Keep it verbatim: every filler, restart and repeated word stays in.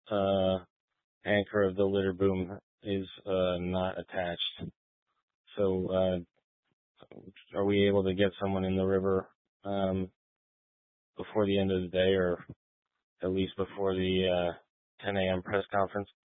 uh, anchor of the litter boom is uh, not attached. So, uh, are we able to get someone in the river um, before the end of the day, or at least before the uh, ten a.m. press conference?